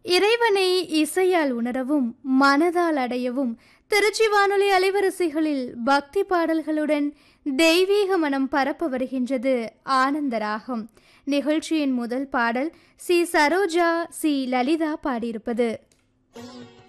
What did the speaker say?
இறைவனை இசையால் உணரவும் மனதால் அடையவும் திருச்சி வானொலி அலைவரிசைகளில் பக்தி பாடல்களுடன் தெய்வீக மனம் பரப்ப வருகின்றது ஆனந்தராகம். நிகழ்ச்சியின் முதல் பாடல் சி சரோஜா சி லலிதா பாடியிருப்பது.